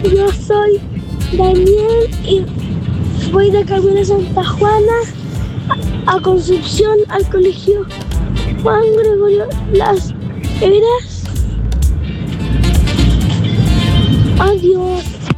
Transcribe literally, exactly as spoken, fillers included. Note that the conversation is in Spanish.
Yo soy Daniel y voy de camino a Santa Juana, a, a Concepción, al colegio Juan Gregorio Las Heras. Adiós.